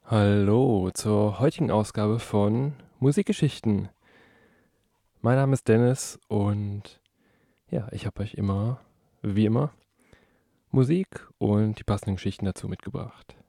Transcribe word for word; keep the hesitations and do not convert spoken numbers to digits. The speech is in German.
Hallo zur heutigen Ausgabe von Musikgeschichten. Mein Name ist Dennis und ja, ich habe euch immer, wie immer, Musik und die passenden Geschichten dazu mitgebracht.